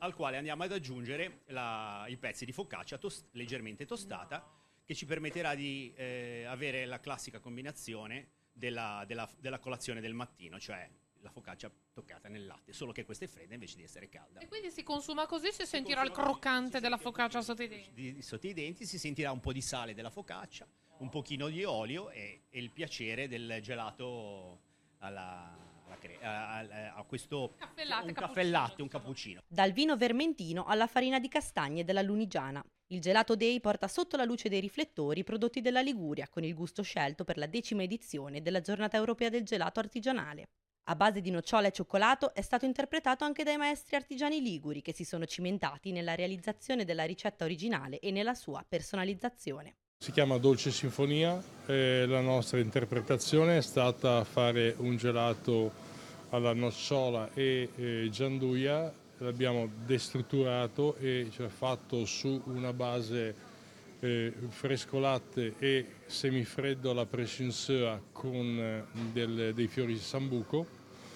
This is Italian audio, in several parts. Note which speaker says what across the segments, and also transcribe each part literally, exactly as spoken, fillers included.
Speaker 1: al quale andiamo ad aggiungere la, i pezzi di focaccia tos- leggermente tostata, che ci permetterà di eh, avere la classica combinazione della, della, della colazione del mattino, cioè la focaccia toccata nel latte, solo che questa è fredda invece di essere calda.
Speaker 2: E quindi si consuma così, si,
Speaker 1: Si
Speaker 2: sentirà il
Speaker 1: consuma così,
Speaker 2: croccante
Speaker 1: si
Speaker 2: della
Speaker 1: sente un
Speaker 2: focaccia
Speaker 1: pochino
Speaker 2: sotto i denti.
Speaker 1: Di, di sotto i denti, si sentirà un po' di sale della focaccia, un pochino di olio e, e il piacere del gelato alla, alla cre- a, a, a questo
Speaker 2: Caffè latte,
Speaker 1: un
Speaker 2: cappuccino,
Speaker 1: caffè latte, un
Speaker 2: diciamo.
Speaker 1: cappuccino.
Speaker 3: Dal vino vermentino alla farina di castagne della Lunigiana. Il Gelato Day porta sotto la luce dei riflettori i prodotti della Liguria, con il gusto scelto per la decima edizione della Giornata Europea del Gelato Artigianale. A base di nocciola e cioccolato è stato interpretato anche dai maestri artigiani liguri, che si sono cimentati nella realizzazione della ricetta originale e nella sua personalizzazione.
Speaker 4: Si chiama Dolce Sinfonia e la nostra interpretazione è stata fare un gelato alla nocciola e eh, gianduia. L'abbiamo destrutturato e cioè fatto su una base eh, fresco latte e semifreddo alla pressinseur con eh, del, dei fiori di sambuco,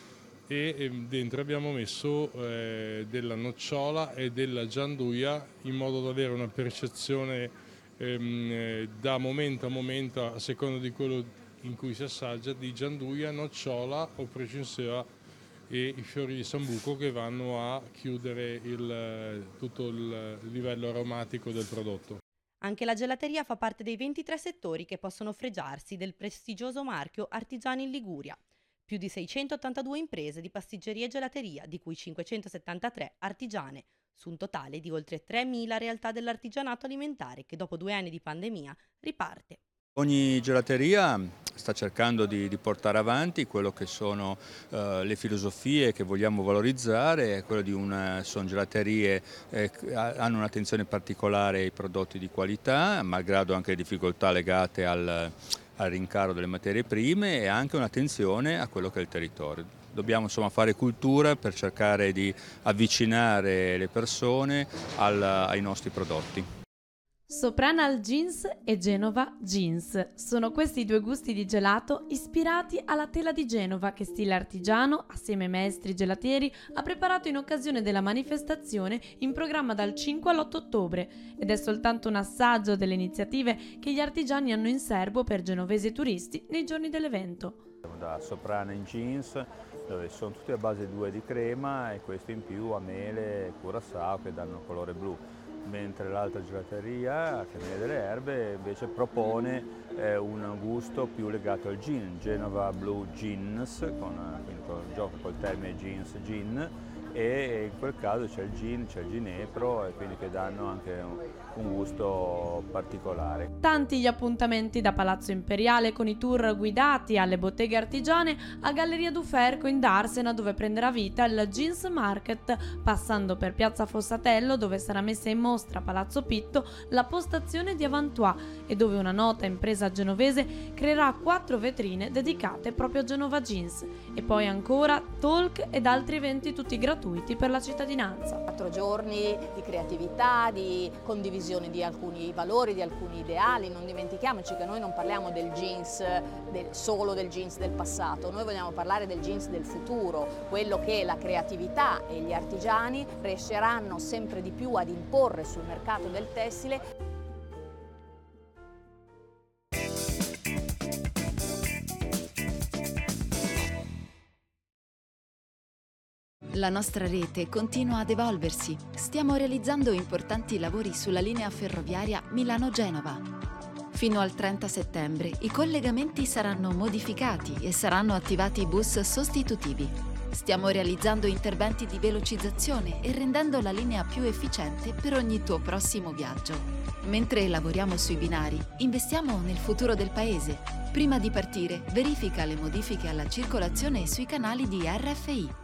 Speaker 4: e eh, dentro abbiamo messo eh, della nocciola e della gianduia in modo da avere una percezione ehm, eh, da momento a momento, a seconda di quello in cui si assaggia, di gianduia, nocciola o pressinseur e i fiori di sambuco, che vanno a chiudere il, tutto il livello aromatico del prodotto.
Speaker 3: Anche la gelateria fa parte dei ventitré settori che possono fregiarsi del prestigioso marchio Artigiani in Liguria. Più di seicentottantadue imprese di pasticceria e gelateria, di cui cinquecentosettantatré artigiane, su un totale di oltre tremila realtà dell'artigianato alimentare che dopo due anni di pandemia riparte.
Speaker 5: Ogni gelateria sta cercando di, di portare avanti quello che sono uh, le filosofie che vogliamo valorizzare, quello di una, sono gelaterie eh, che hanno un'attenzione particolare ai prodotti di qualità, malgrado anche le difficoltà legate al, al rincaro delle materie prime, e anche un'attenzione a quello che è il territorio. Dobbiamo insomma fare cultura per cercare di avvicinare le persone al, ai nostri prodotti.
Speaker 6: Sopranal Jeans e Genova Jeans sono questi i due gusti di gelato ispirati alla tela di Genova che stile artigiano, assieme ai maestri gelatieri, ha preparato in occasione della manifestazione in programma dal cinque all'otto ottobre, ed è soltanto un assaggio delle iniziative che gli artigiani hanno in serbo per genovesi e turisti nei giorni dell'evento.
Speaker 7: Da Sopranal Jeans, dove sono tutti a base due di crema e questo in più a mele e curaçao che danno colore blu. Mentre l'altra gelateria, Camera delle Erbe, invece propone eh, un gusto più legato al gin, Genova Blue Gins, con, quindi con, gioco col termine jeans, gin, e in quel caso c'è il gin, c'è il ginepro, e quindi che danno anche un, un gusto particolare.
Speaker 6: Tanti gli appuntamenti da Palazzo Imperiale con i tour guidati alle botteghe artigiane a Galleria Duferco in Darsena, dove prenderà vita il Jeans Market, passando per Piazza Fossatello, dove sarà messa in mostra a Palazzo Pitto la postazione di Avantois, e dove una nota impresa genovese creerà quattro vetrine dedicate proprio a Genova Jeans, e poi ancora talk ed altri eventi tutti gratuiti per la cittadinanza.
Speaker 8: Quattro giorni di creatività, di condivisione di alcuni valori, di alcuni ideali. Non dimentichiamoci che noi non parliamo del jeans, del, solo del jeans del passato, noi vogliamo parlare del jeans del futuro, quello che la creatività e gli artigiani riusciranno sempre di più ad imporre sul mercato del tessile.
Speaker 9: La nostra rete continua ad evolversi. Stiamo realizzando importanti lavori sulla linea ferroviaria Milano-Genova. Fino al trenta settembre i collegamenti saranno modificati e saranno attivati bus sostitutivi. Stiamo realizzando interventi di velocizzazione e rendendo la linea più efficiente per ogni tuo prossimo viaggio. Mentre lavoriamo sui binari, investiamo nel futuro del paese. Prima di partire, verifica le modifiche alla circolazione sui canali di R F I.